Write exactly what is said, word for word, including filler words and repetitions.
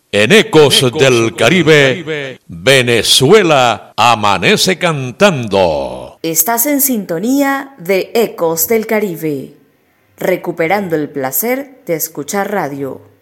En Ecos del Caribe, Venezuela amanece cantando. Estás en sintonía de Ecos del Caribe, recuperando el placer de escuchar radio.